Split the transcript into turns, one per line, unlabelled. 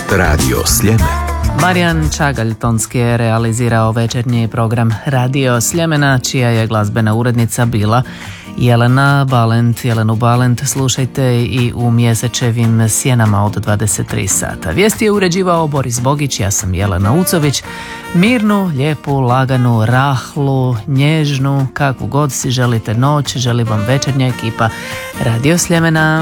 Radio Sljeme.
Marijan Čagalj tonski je realizirao večernji program Radio Sljemena, čija je glazbena urednica bila Jelena Balent. Jelenu Balent slušajte i u Mjesečevim sjenama od 23 sata. Vijesti je uređivao Boris Bogić, ja sam Jelena Ucović. Mirnu, lijepu, laganu, rahlu, nježnu, kakvu god si želite noć, želi vam večernja ekipa Radio Sljemena.